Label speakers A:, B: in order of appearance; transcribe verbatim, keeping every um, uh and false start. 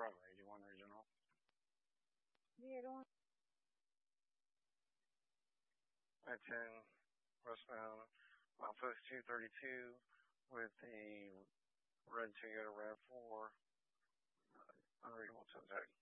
A: Bravo, eighty-one Regional.
B: Yeah, don't.
A: I ten, westbound, Alpha two thirty-two with a red Toyota RAV four, unreadable contact.